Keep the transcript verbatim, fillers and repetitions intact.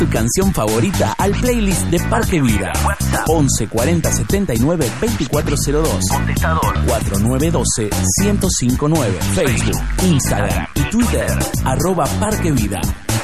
tu canción favorita al playlist de Parque Vida. once cuarenta setenta y nueve veinticuatro cero dos. Contestador cuatro nueve uno dos uno cero cinco nueve. Facebook, Instagram y Twitter arroba Parque Vida.